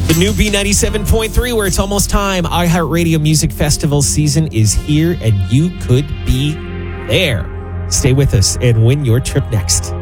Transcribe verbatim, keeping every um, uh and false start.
The new B ninety-seven point three, where it's almost time. iHeartRadio Music Festival season is here, and you could be there. Stay with us and win your trip next.